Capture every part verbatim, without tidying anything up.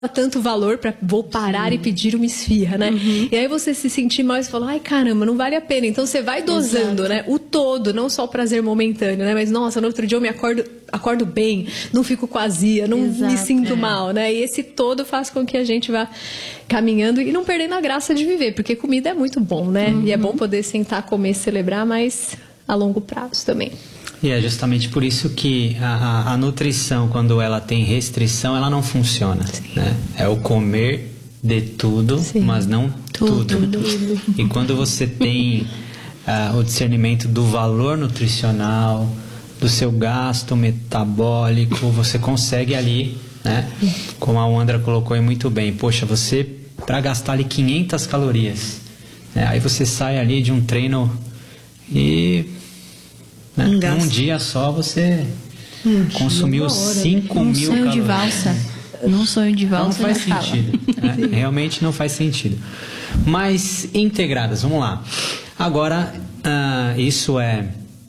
tanto valor para vou parar Sim. e pedir uma esfirra, né? Uhum. E aí você se sentir mal e fala, ai caramba, não vale a pena. Então você vai dosando, Exato. né? O todo, não só o prazer momentâneo, né? Mas nossa, no outro dia eu me acordo, acordo bem, não fico com azia, não Exato, me sinto é. mal, né? E esse todo faz com que a gente vá caminhando e não perdendo a graça de viver, porque comida é muito bom, né? Uhum. E é bom poder sentar, comer, celebrar, mas a longo prazo também. E é justamente por isso que a, a, a nutrição, quando ela tem restrição, ela não funciona, né? É o comer de tudo, Sim. mas não tudo. tudo. tudo. E quando você tem uh, o discernimento do valor nutricional, do seu gasto metabólico, você consegue ali, né? Como a Wandra colocou aí muito bem, poxa, você, para gastar ali quinhentas calorias, né? Aí você sai ali de um treino e... Né? Um Num dia só você um consumiu cinco mil calorias. Um sonho de valsa. Num sonho de valsa. Não faz sentido. Né? Realmente não faz sentido. Mas integradas, vamos lá. Agora, uh, isso é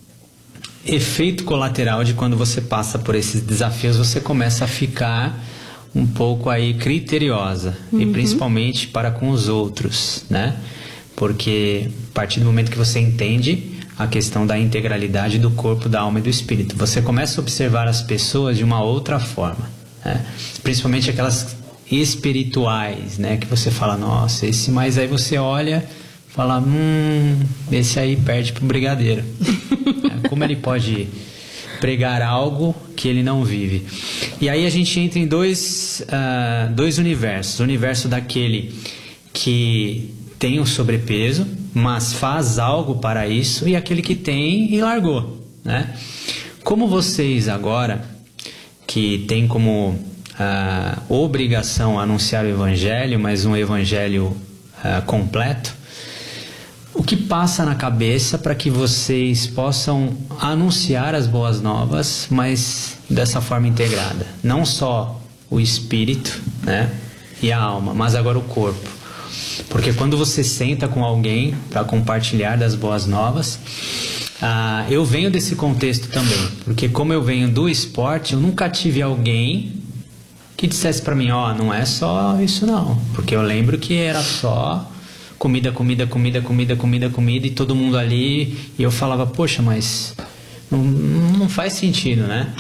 efeito colateral de quando você passa por esses desafios, você começa a ficar um pouco aí criteriosa. Uhum. E principalmente para com os outros, né? Porque a partir do momento que você entende a questão da integralidade do corpo, da alma e do espírito, você começa a observar as pessoas de uma outra forma, né? Principalmente aquelas espirituais, né? Que você fala, nossa, esse, mas aí você olha, fala, hum, esse aí perde pro brigadeiro. Como ele pode pregar algo que ele não vive? E aí a gente entra em dois, uh, dois universos, o universo daquele que tem o sobrepeso, mas faz algo para isso, e aquele que tem e largou, né? Como vocês agora, que tem como uh, obrigação anunciar o evangelho, mas um evangelho uh, completo, o que passa na cabeça para que vocês possam anunciar as boas novas, mas dessa forma integrada? Não só o espírito, né, e a alma, mas agora o corpo. Porque quando você senta com alguém para compartilhar das boas novas, ah, eu venho desse contexto também, porque como eu venho do esporte, eu nunca tive alguém que dissesse para mim, ó, oh, não é só isso não, porque eu lembro que era só comida, comida, comida, comida, comida, comida, e todo mundo ali, e eu falava, poxa, mas não, não faz sentido, né?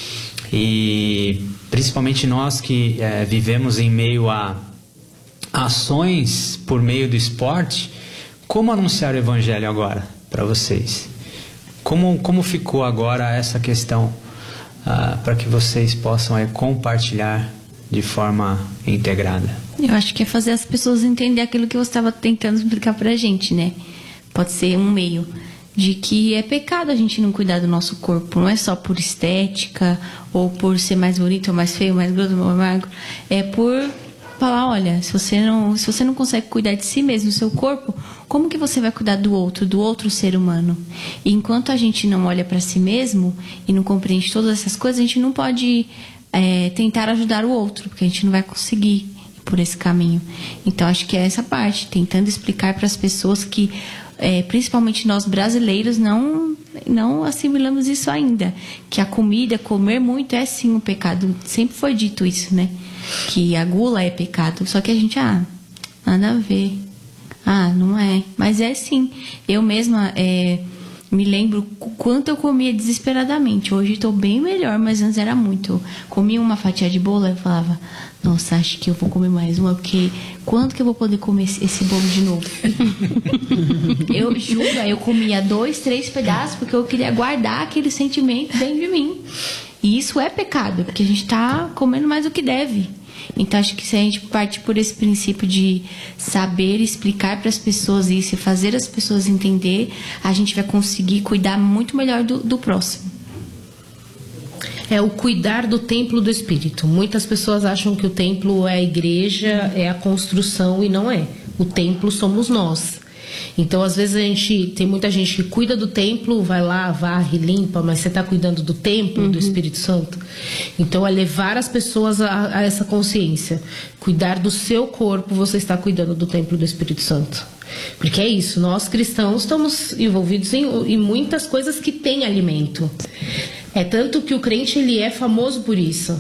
E principalmente nós que é, vivemos em meio a ações por meio do esporte, como anunciar o evangelho agora para vocês? Como, como ficou agora essa questão uh, para que vocês possam aí, compartilhar de forma integrada? Eu acho que é fazer as pessoas entender aquilo que você estava tentando explicar pra gente, né? Pode ser um meio de que é pecado a gente não cuidar do nosso corpo, não é só por estética ou por ser mais bonito ou mais feio, mais gordo ou mais magro, é por falar, olha, se você não, se você não consegue cuidar de si mesmo, do seu corpo, como que você vai cuidar do outro, do outro ser humano? E enquanto a gente não olha para si mesmo e não compreende todas essas coisas, a gente não pode é, tentar ajudar o outro, porque a gente não vai conseguir ir por esse caminho. Então, acho que é essa parte, tentando explicar para as pessoas que, é, principalmente nós brasileiros, não, não assimilamos isso ainda, que a comida, comer muito é sim um pecado. Sempre foi dito isso, né? Que a gula é pecado, só que a gente, ah, nada a ver, ah, não é, mas é sim. Eu mesma é, me lembro quanto eu comia desesperadamente. Hoje estou bem melhor, mas antes era muito. Eu comia uma fatia de bolo e falava, nossa, acho que eu vou comer mais uma, porque quando que eu vou poder comer esse, esse bolo de novo? Eu juro, eu comia dois, três pedaços, porque eu queria guardar aquele sentimento dentro de mim. E isso é pecado, porque a gente está comendo mais do que deve. Então, acho que se a gente parte por esse princípio de saber explicar para as pessoas isso e fazer as pessoas entender, a gente vai conseguir cuidar muito melhor do, do próximo. É o cuidar do templo do espírito. Muitas pessoas acham que o templo é a igreja, é a construção, e não é. O templo somos nós. Então, às vezes, a gente tem muita gente que cuida do templo, vai lá, varre, limpa, mas você está cuidando do templo, uhum. do Espírito Santo. Então, é levar as pessoas a, a essa consciência. Cuidar do seu corpo, você está cuidando do templo do Espírito Santo. Porque é isso, nós cristãos estamos envolvidos em, em muitas coisas que têm alimento. É tanto que o crente, ele é famoso por isso.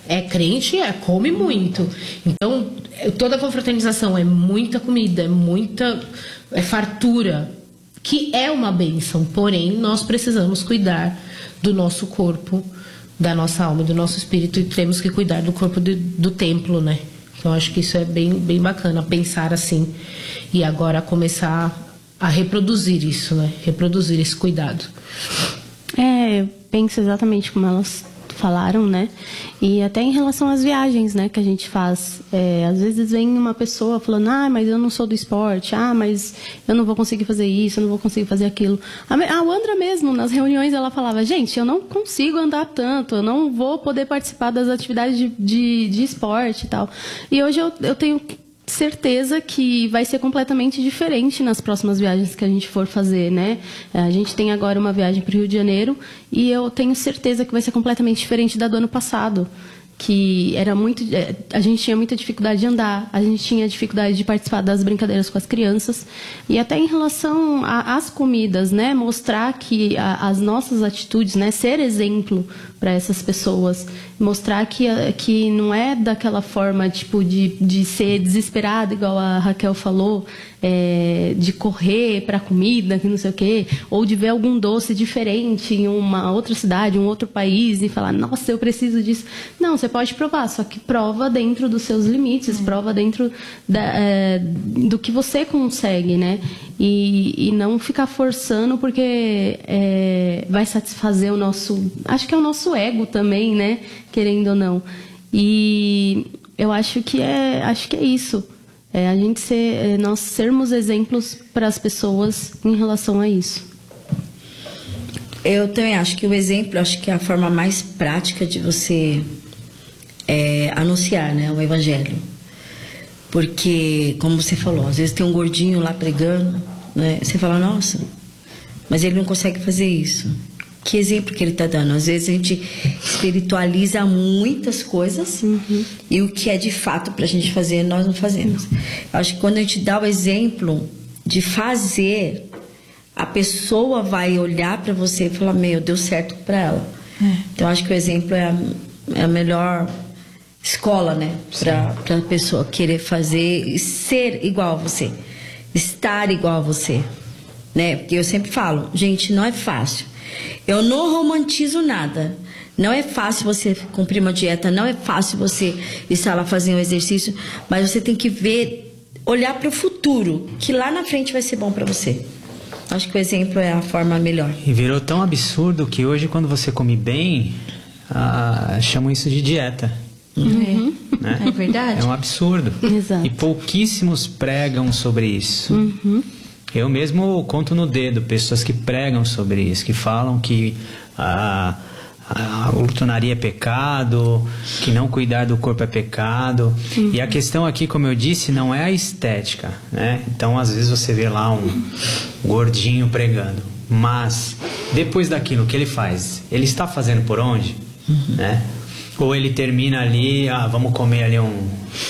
É crente, é, come muito. Então, toda a confraternização é muita comida, é muita é fartura, que é uma bênção. Porém, nós precisamos cuidar do nosso corpo, da nossa alma, do nosso espírito, e temos que cuidar do corpo do, do templo, né? Então, acho que isso é bem, bem bacana, pensar assim. E agora começar a reproduzir isso, né? Reproduzir esse cuidado. É, eu penso exatamente como elas falaram, né? E até em relação às viagens, né, que a gente faz. É, às vezes vem uma pessoa falando, ah, mas eu não sou do esporte, ah, mas eu não vou conseguir fazer isso, eu não vou conseguir fazer aquilo. A, a Andra mesmo, nas reuniões, ela falava, gente, eu não consigo andar tanto, eu não vou poder participar das atividades de, de, de esporte e tal. E hoje eu, eu tenho certeza que vai ser completamente diferente nas próximas viagens que a gente for fazer, né? A gente tem agora uma viagem para o Rio de Janeiro e eu tenho certeza que vai ser completamente diferente da do ano passado, que era muito, a gente tinha muita dificuldade de andar, a gente tinha dificuldade de participar das brincadeiras com as crianças, e até em relação às comidas, né, mostrar que a, as nossas atitudes, né, ser exemplo para essas pessoas, mostrar que, que não é daquela forma tipo de, de ser desesperado, igual a Raquel falou, é, de correr para comida, que não sei o quê, ou de ver algum doce diferente em uma outra cidade, um outro país e falar, nossa, eu preciso disso. Não, você pode provar, só que prova dentro dos seus limites, é. prova dentro da, é, do que você consegue, né? E, e não ficar forçando porque é, vai satisfazer o nosso, acho que é o nosso ego também, né? Querendo ou não. E eu acho que é, acho que é isso. É, a gente ser, é, nós sermos exemplos para as pessoas em relação a isso. Eu também acho que o exemplo, acho que é a forma mais prática de você é, anunciar, né, o evangelho. Porque, como você falou, às vezes tem um gordinho lá pregando, né, você fala, nossa, mas ele não consegue fazer isso. Que exemplo que ele está dando? Às vezes a gente espiritualiza muitas coisas, uhum, e o que é de fato para a gente fazer, nós não fazemos. Eu acho que quando a gente dá o exemplo de fazer, a pessoa vai olhar para você e falar, meu, deu certo para ela. É. Então eu acho que o exemplo é a, é a melhor escola, né, para a pessoa querer fazer e ser igual a você, estar igual a você, né? Porque eu sempre falo, gente, não é fácil. Eu não romantizo nada. Não é fácil você cumprir uma dieta, não é fácil você estar lá fazendo um exercício, mas você tem que ver, olhar para o futuro, que lá na frente vai ser bom para você. Acho que o exemplo é a forma melhor. E virou tão absurdo que hoje, quando você come bem, ah, chamam isso de dieta. Uhum. Né? É verdade. É um absurdo. Exato. E pouquíssimos pregam sobre isso. Uhum. Eu mesmo conto no dedo pessoas que pregam sobre isso, que falam que a, a, a glutonaria é pecado, que não cuidar do corpo é pecado. Uhum. E a questão aqui, como eu disse, não é a estética, né? Então, às vezes você vê lá um gordinho pregando, mas depois daquilo que ele faz, ele está fazendo por onde? Uhum. Né? Ou ele termina ali, ah, vamos comer ali um...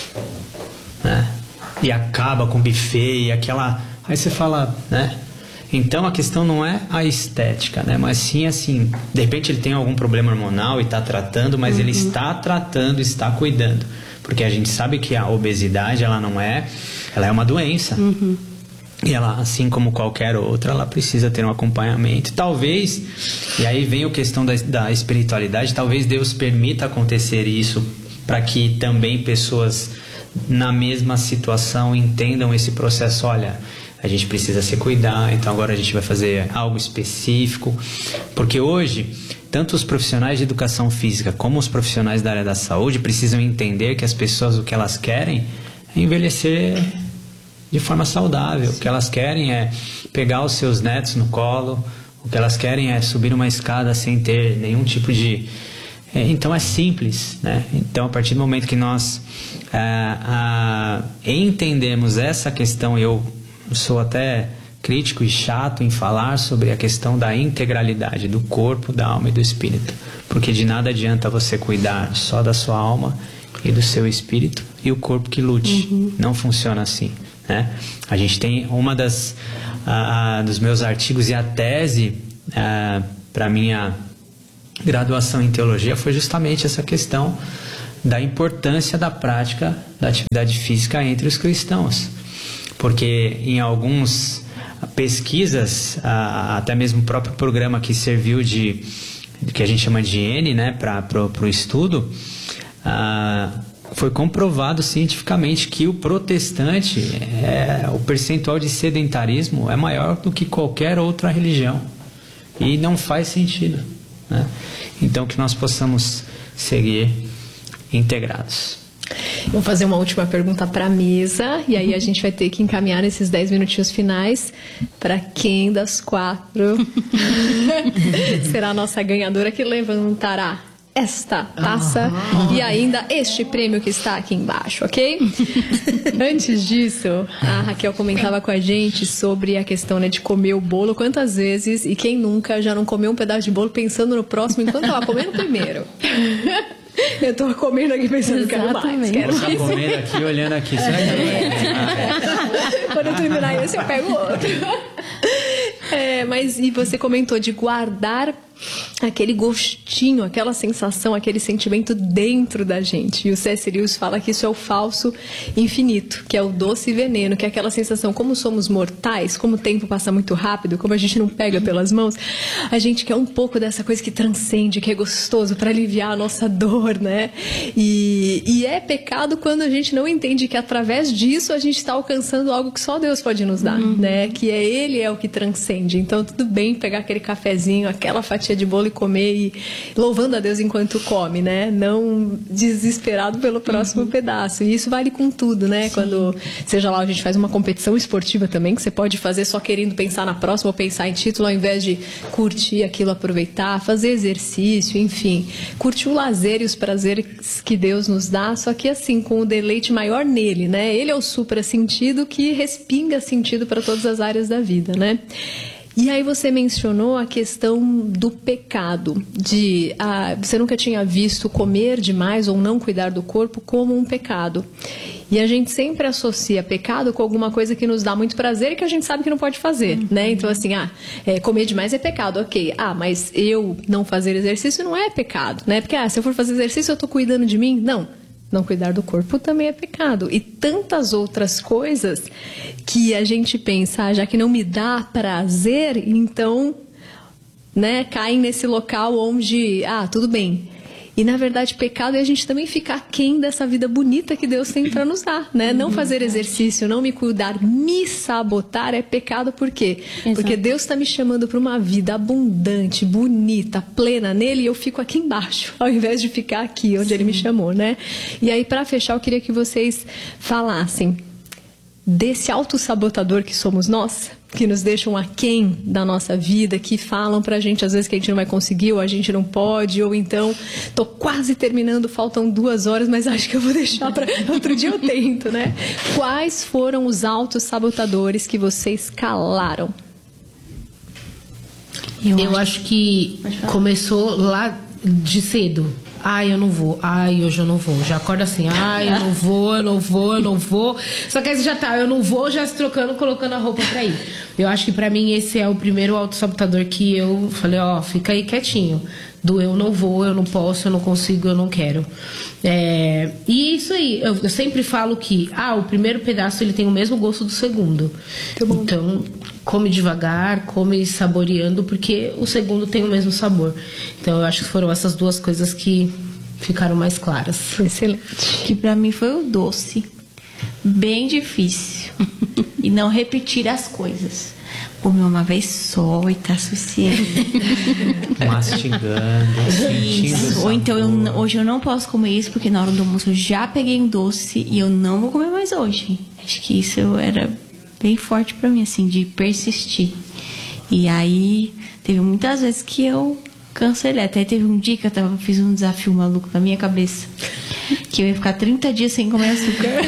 né? E acaba com o buffet e aquela... Aí você fala, né? Então a questão não é a estética, né? Mas sim assim, de repente ele tem algum problema hormonal e está tratando, mas uhum. ele está tratando, está cuidando. Porque a gente sabe que a obesidade, ela não é... Ela é uma doença. Uhum. E ela, assim como qualquer outra, ela precisa ter um acompanhamento. Talvez, e aí vem a questão da, da espiritualidade, talvez Deus permita acontecer isso para que também pessoas na mesma situação entendam esse processo. Olha, a gente precisa se cuidar, então agora a gente vai fazer algo específico. Porque hoje, tanto os profissionais de educação física como os profissionais da área da saúde precisam entender que as pessoas, o que elas querem é envelhecer de forma saudável. O que elas querem é pegar os seus netos no colo, o que elas querem é subir uma escada sem ter nenhum tipo de... É, então é simples, né? Então a partir do momento que nós ah, ah, entendemos essa questão, eu sou até crítico e chato em falar sobre a questão da integralidade do corpo, da alma e do espírito, porque de nada adianta você cuidar só da sua alma e do seu espírito e o corpo que lute. Uhum. Não funciona assim, né? A gente tem uma das ah, dos meus artigos e a tese ah, para minha graduação em teologia foi justamente essa questão da importância da prática da atividade física entre os cristãos. Porque em algumas pesquisas, até mesmo o próprio programa que serviu de, que a gente chama de N, né, para o estudo, foi comprovado cientificamente que o protestante, é, o percentual de sedentarismo é maior do que qualquer outra religião. E não faz sentido, né? Então, que nós possamos seguir integrados. Vou fazer uma última pergunta para a mesa, e aí a gente vai ter que encaminhar nesses dez minutinhos finais para quem das quatro será a nossa ganhadora que levantará esta taça ah. e ainda este prêmio que está aqui embaixo, ok? Antes disso, a Raquel comentava com a gente sobre a questão, né, de comer o bolo. Quantas vezes, e quem nunca já não comeu um pedaço de bolo pensando no próximo enquanto estava comendo primeiro? Eu tô comendo aqui pensando, quero mais, quero mais. Eu tô comendo aqui, olhando aqui. Será que eu... ah, é. Quando eu terminar esse, eu pego outro. É, mas e você comentou de guardar aquele gostinho, aquela sensação, aquele sentimento dentro da gente. E o C S. Lewis fala que isso é o falso infinito, que é o doce veneno, que é aquela sensação, como somos mortais, como o tempo passa muito rápido, como a gente não pega pelas mãos, a gente quer um pouco dessa coisa que transcende, que é gostoso para aliviar a nossa dor, né? E, e é pecado quando a gente não entende que através disso a gente está alcançando algo que só Deus pode nos dar, uhum. né? Que é Ele é o que transcende. Então tudo bem pegar aquele cafezinho, aquela fatia de bolo e comer e louvando a Deus enquanto come, né? Não desesperado pelo próximo uhum. pedaço. E isso vale com tudo, né? Sim. Quando, seja lá, a gente faz uma competição esportiva também, que você pode fazer só querendo pensar na próxima ou pensar em título, ao invés de curtir aquilo, aproveitar, fazer exercício, enfim. Curtir o lazer e os prazeres que Deus nos dá, só que assim, com o deleite maior nele, né? Ele é o supra-sentido que respinga sentido para todas as áreas da vida, né? E aí você mencionou a questão do pecado, de ah, você nunca tinha visto comer demais ou não cuidar do corpo como um pecado. E a gente sempre associa pecado com alguma coisa que nos dá muito prazer e que a gente sabe que não pode fazer, uhum. né? Então assim, ah, é, comer demais é pecado, ok. Ah, mas eu não fazer exercício não é pecado, né? Porque ah, se eu for fazer exercício eu tô cuidando de mim? Não. Não cuidar do corpo também é pecado. E tantas outras coisas que a gente pensa, ah, já que não me dá prazer, então, né, caem nesse local onde, ah, tudo bem. E, na verdade, pecado é a gente também ficar aquém dessa vida bonita que Deus tem para nos dar, né? Não fazer exercício, não me cuidar, me sabotar é pecado. Por quê? Exato. Porque Deus está me chamando para uma vida abundante, bonita, plena nele, e eu fico aqui embaixo, ao invés de ficar aqui onde Sim. Ele me chamou, né? E aí, para fechar, eu queria que vocês falassem desse autossabotador que somos nós, que nos deixam aquém da nossa vida, que falam pra gente às vezes que a gente não vai conseguir, ou a gente não pode, ou então tô quase terminando, faltam duas horas, mas acho que eu vou deixar para outro dia eu tento, né? Quais foram os autossabotadores que vocês calaram? Eu, eu acho que começou lá de cedo. Ai, eu não vou. Ai, hoje eu não vou. Já acorda assim. Ai, eu não vou, eu não vou, eu não vou. Só que aí você já tá, eu não vou, já se trocando, colocando a roupa pra ir. Eu acho que pra mim esse é o primeiro autossabotador que eu falei, ó, fica aí quietinho. Do eu não vou, eu não posso, eu não consigo, eu não quero. É, e isso aí, eu, eu sempre falo que, ah, o primeiro pedaço ele tem o mesmo gosto do segundo. Então, come devagar, come saboreando, porque o segundo tem o mesmo sabor. Então, eu acho que foram essas duas coisas que ficaram mais claras. Excelente. Que pra mim foi o doce. Bem difícil. E não repetir as coisas. Comer uma vez só e tá suficiente. Mastigando, sentindo. Ou então, eu, hoje eu não posso comer isso porque na hora do almoço eu já peguei um doce e eu não vou comer mais hoje. Acho que isso era bem forte pra mim, assim, de persistir. E aí, teve muitas vezes que eu cancelei. Até teve um dia que eu tava, fiz um desafio maluco na minha cabeça. Que eu ia ficar trinta dias sem comer açúcar.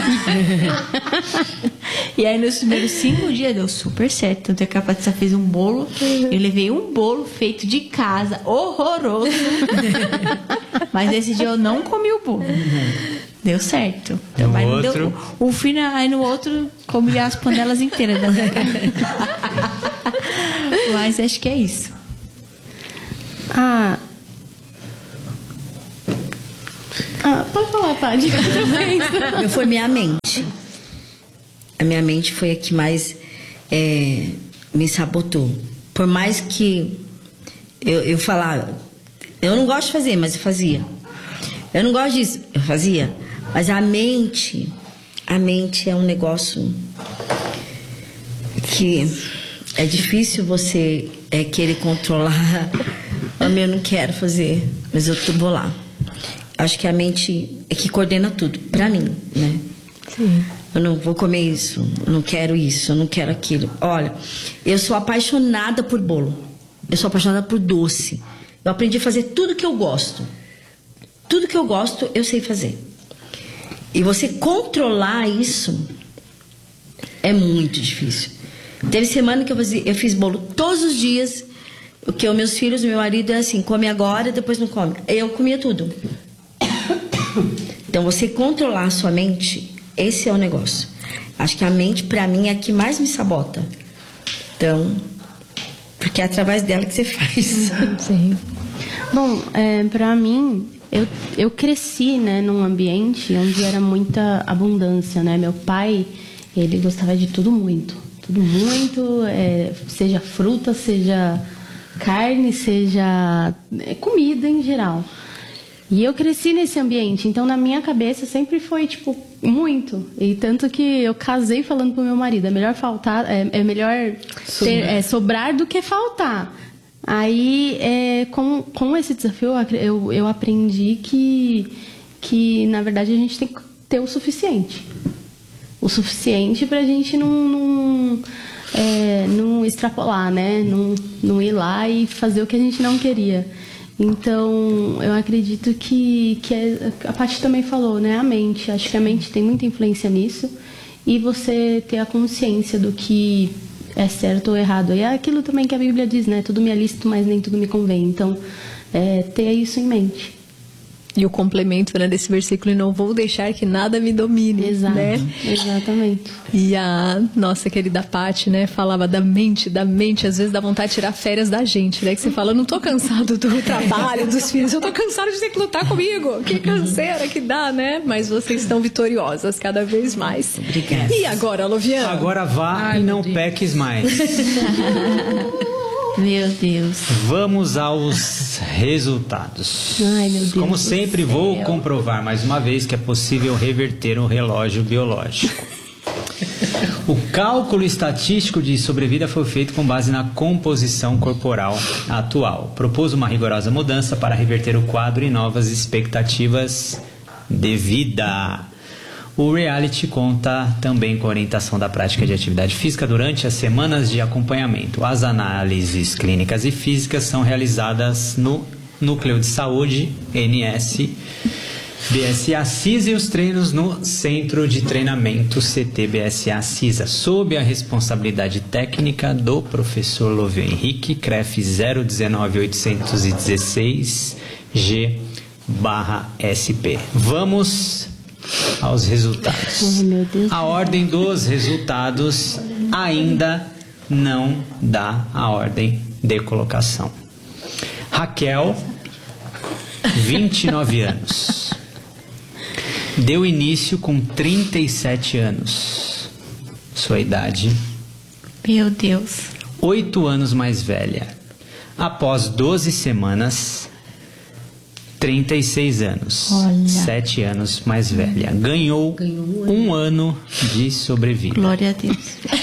E aí nos primeiros cinco dias deu super certo. Tanto é que a Patrícia fez um bolo. Eu levei um bolo feito de casa, horroroso. Mas nesse dia eu não comi o bolo. Deu certo. Então, no mas outro... deu, o final, aí no outro comi as panelas inteiras da minha casa. Mas acho que é isso. Ah... Ah, Pode falar, Paty. Eu foi minha mente. A minha mente foi a que mais é, me sabotou. Por mais que eu, eu falava, eu não gosto de fazer, mas eu fazia. Eu não gosto disso, eu fazia. Mas a mente, a mente é um negócio que é difícil você é, querer controlar. Eu não quero fazer, mas eu tô, vou lá. Acho que a mente é que coordena tudo, pra mim, né? Sim. Eu não vou comer isso, eu não quero isso, eu não quero aquilo. Olha, eu sou apaixonada por bolo. Eu sou apaixonada por doce. Eu aprendi a fazer tudo que eu gosto. Tudo que eu gosto, eu sei fazer. E você controlar isso é muito difícil. Teve semana que eu, fazia, eu fiz bolo todos os dias. O que os meus filhos, meu marido é assim, come agora, depois não come. Eu comia tudo. Então, você controlar a sua mente, esse é o negócio. Acho que a mente, pra mim, é a que mais me sabota. Então, porque é através dela que você faz. Sim. Bom, é, pra mim, eu, eu cresci, né, num ambiente onde era muita abundância, né? Meu pai, ele gostava de tudo muito. Tudo muito, é, seja fruta, seja carne, seja é, comida em geral. E eu cresci nesse ambiente, então na minha cabeça sempre foi, tipo, muito. E tanto que eu casei falando pro meu marido, é melhor faltar, é, é melhor ter, é, sobrar do que faltar. Aí, é, com, com esse desafio, eu, eu aprendi que, que, na verdade, a gente tem que ter o suficiente. O suficiente pra gente não, não, é, não extrapolar, né? Não, não ir lá e fazer o que a gente não queria. Então, eu acredito que, que é, a Paty também falou, né? A mente. Acho que a mente tem muita influência nisso. E você ter a consciência do que é certo ou errado. E é aquilo também que a Bíblia diz, né? Tudo me é lícito, mas nem tudo me convém. Então, é, ter isso em mente. E o complemento, né, desse versículo, não vou deixar que nada me domine. Exato, né? Exatamente. E a nossa querida Paty, né, falava da mente, da mente, às vezes dá vontade de tirar férias da gente, né? Que você fala, eu não tô cansado do trabalho, dos filhos, eu tô cansado de ter que lutar comigo. Que canseira que dá, né? Mas vocês estão vitoriosas cada vez mais. Obrigada. E agora, Loviana? Agora vá Ai, e não meu Deus. peques mais. Meu Deus. Vamos aos resultados. Ai, meu Deus Como do sempre, céu. vou comprovar mais uma vez que é possível reverter um relógio biológico. O cálculo estatístico de sobrevida foi feito com base na composição corporal atual. Propôs uma rigorosa mudança para reverter o quadro e novas expectativas de vida. O reality conta também com a orientação da prática de atividade física durante as semanas de acompanhamento. As análises clínicas e físicas são realizadas no Núcleo de Saúde, N S, B S A CISA, e os treinos no Centro de Treinamento C T B S A CISA, sob a responsabilidade técnica do professor Lovio Henrique, C R E F zero um nove oito um seis G S P. Vamos aos resultados. Ai, meu Deus. A ordem dos resultados ainda não dá a ordem de colocação. Raquel, vinte e nove anos. Deu início com trinta e sete anos. Sua idade, Meu Deus. oito anos mais velha. Após doze semanas, trinta e seis anos. Olha. sete anos mais velha. Ganhou, um ano de sobrevida. Glória a Deus.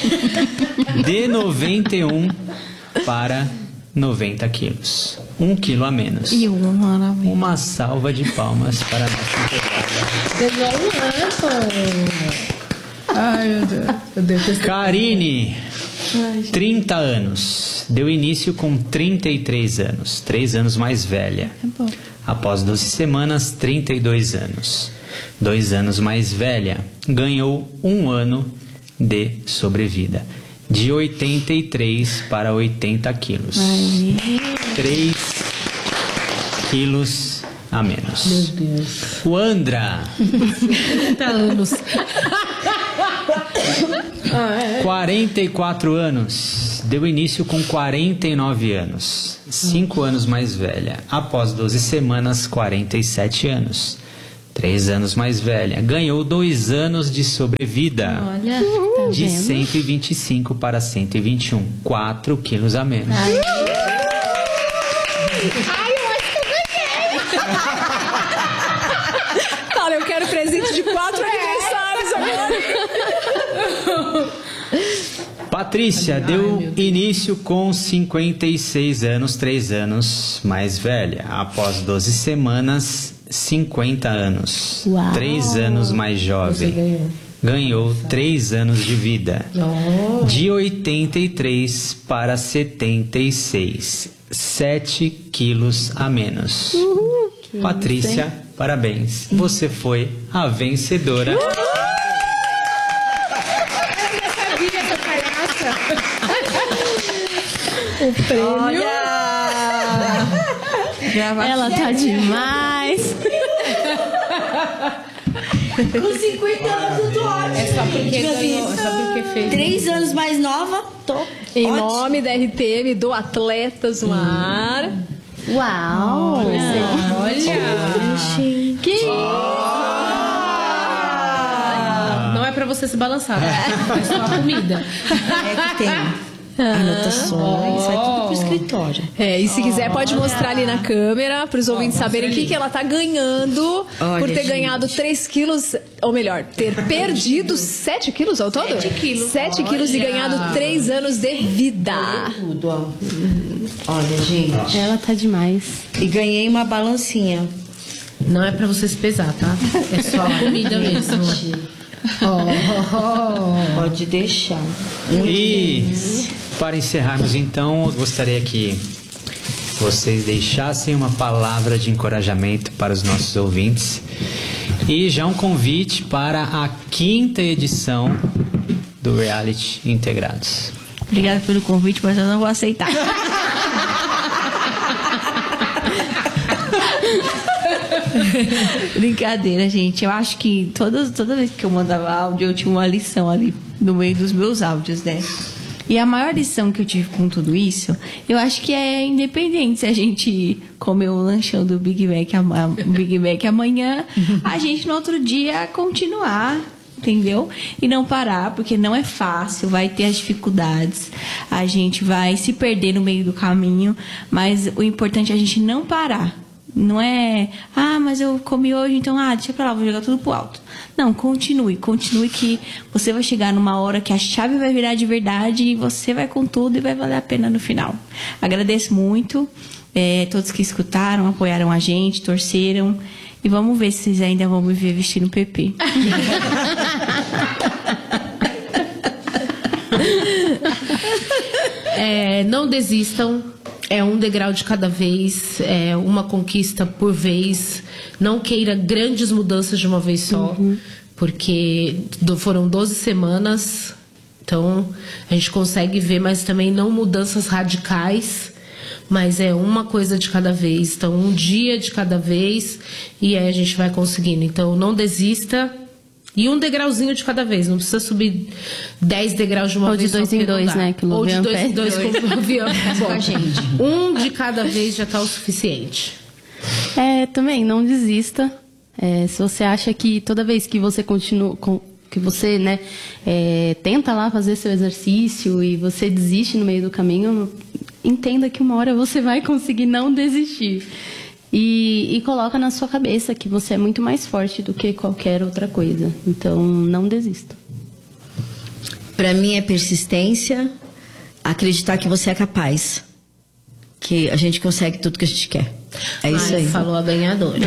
De noventa e um para noventa quilos. Um quilo a menos. E uma maravilha. Uma salva de palmas para a nossa empregada. Ganhou um ano. Ai, meu Deus. Eu devo ter... Karine, trinta anos. Deu início com trinta e três anos. três anos mais velha. É bom. Após doze semanas, trinta e dois anos. dois anos mais velha. Ganhou um ano de sobrevida. De oitenta e três para oitenta quilos. três quilos a menos. Meu Deus. O Andra, trinta anos. quarenta e quatro anos. Deu início com quarenta e nove anos. cinco anos mais velha. Após doze semanas, quarenta e sete anos. três anos mais velha, ganhou dois anos de sobrevida. Olha, tá de vendo? cento e vinte e cinco para cento e vinte e um, quatro quilos a menos. Ai, Fala, eu quero presente de quatro aniversários agora. Patrícia deu início com cinquenta e seis anos, três anos mais velha. Após doze semanas, cinquenta anos. Uau. três anos mais jovem. ganhou. Ganhou três anos de vida. Oh. De oitenta e três para setenta e seis. sete quilos a menos. Patrícia, parabéns. Você foi a vencedora. O prêmio. Ela tá demais. Com cinquenta anos eu tô ótima. É só porque ganhou, é só porque fez. Três anos mais nova, tô Em ótima. nome da R T M, do Atletas no Ar. Uau! Olha! Que Não é pra você se balançar, né? É só a comida. É que tem anotações, vai tudo pro escritório. É, e se quiser pode mostrar ali na câmera para os ouvintes saberem o que, que ela tá ganhando Olha, por ter gente. ganhado três quilos, ou melhor, ter perdido sete quilos ao todo? Sete quilos. sete quilos e ganhado três anos de vida. Tudo, ó. Olha, gente. ela tá demais. E ganhei uma balancinha. Não é pra você se pesar, tá? É só a comida mesmo. Oh. Pode deixar. E para encerrarmos então, eu gostaria que vocês deixassem uma palavra de encorajamento para os nossos ouvintes e já um convite para a quinta edição do Reality Integrados. obrigada pelo convite, mas eu não vou aceitar. Brincadeira, gente. Eu acho que toda, toda vez que eu mandava áudio, eu tinha uma lição ali no meio dos meus áudios, né? E a maior lição que eu tive com tudo isso, eu acho que é independente se a gente comer o lanchão do Big Mac, ama- Big Mac amanhã, a gente no outro dia continuar, entendeu? E não parar, porque não é fácil, vai ter as dificuldades, a gente vai se perder no meio do caminho, mas o importante é a gente não parar. Não é, ah, mas eu comi hoje, então, ah, deixa pra lá, vou jogar tudo pro alto. Não, continue, continue que você vai chegar numa hora que a chave vai virar de verdade e você vai com tudo e vai valer a pena no final. Agradeço muito, é, todos que escutaram, apoiaram a gente, torceram. E vamos ver se vocês ainda vão me ver vestindo P P. É, não desistam, é um degrau de cada vez, é uma conquista por vez. Não queira grandes mudanças de uma vez só, porque do- foram doze semanas, então a gente consegue ver, mas também não mudanças radicais, mas é uma coisa de cada vez, então um dia de cada vez, e aí a gente vai conseguindo. Então não desista. E um degrauzinho de cada vez, não precisa subir dez degraus de uma Ou de vez. só dois em porque não dois, dá. né, que o Ou de Lovian dois em pede. dois, como o Lovian. Com a gente. Um de cada vez já está o suficiente. É, também, não desista. É, se você acha que toda vez que você continua, com, que você, né, é, tenta lá fazer seu exercício e você desiste no meio do caminho, entenda que uma hora você vai conseguir não desistir. E, e coloca na sua cabeça que você é muito mais forte do que qualquer outra coisa. Então, não desista. Pra mim é persistência, acreditar que você é capaz. Que a gente consegue tudo que a gente quer. É isso Ai, aí. falou a ganhadora.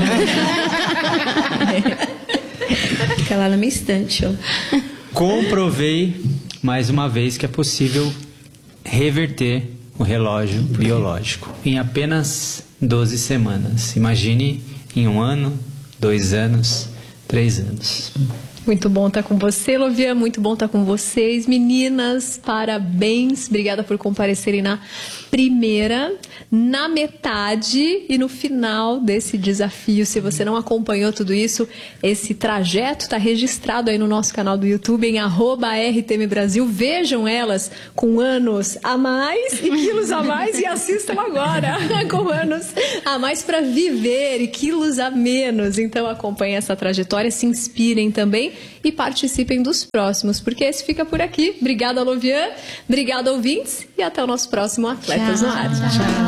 Fica lá na minha estante, ó. Comprovei mais uma vez que é possível reverter o relógio biológico em apenas doze semanas. Imagine em um ano, dois anos, três anos. Muito bom estar com você, Lovian, muito bom estar com vocês. Meninas, parabéns, obrigada por comparecerem na primeira, na metade e no final desse desafio. Se você não acompanhou tudo isso, esse trajeto está registrado aí no nosso canal do YouTube, em arroba R T M Brasil. Vejam elas com anos a mais e quilos a mais e assistam agora com anos a mais para viver e quilos a menos. Então acompanhem essa trajetória, se inspirem também e participem dos próximos, porque esse fica por aqui. Obrigada, Lovian. Obrigada, ouvintes. E até o nosso próximo Atletas Tchau. no Ar. Tchau.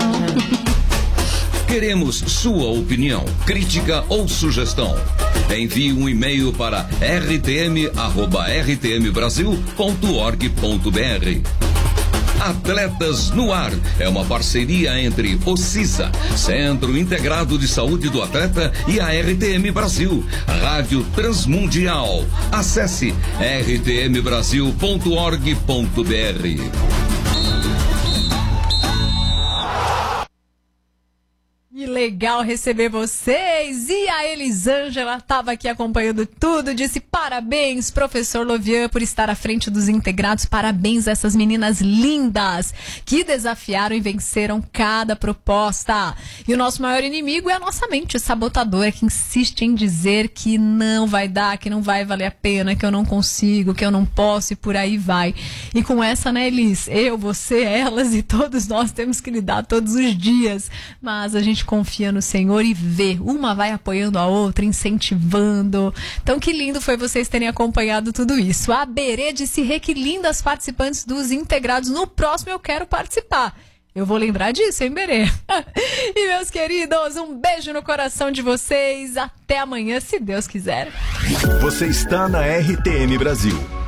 Queremos sua opinião, crítica ou sugestão. Envie um e-mail para r t m arroba r t m brasil ponto org ponto b r. Atletas no Ar é uma parceria entre o CISA, Centro Integrado de Saúde do Atleta, e a R T M Brasil, Rádio Transmundial. Acesse r t m brasil ponto org ponto b r. Que legal receber vocês! E a Elisângela estava aqui acompanhando tudo, disse parabéns, professor Lovian, por estar à frente dos integrados. Parabéns a essas meninas lindas que desafiaram e venceram cada proposta. E o nosso maior inimigo é a nossa mente sabotadora, que insiste em dizer que não vai dar, que não vai valer a pena, que eu não consigo, que eu não posso, e por aí vai. E com essa, né, Elis? Eu, você, elas e todos nós temos que lidar todos os dias. Mas a gente confia no Senhor e vê, uma vai apoiando a outra, incentivando. Então que lindo foi vocês terem acompanhado tudo isso. A Berê disse, Rê, que lindas participantes dos integrados. No próximo eu quero participar. Eu vou lembrar disso, hein, Berê? E meus queridos, um beijo no coração de vocês. Até amanhã, se Deus quiser. Você está na R T M Brasil.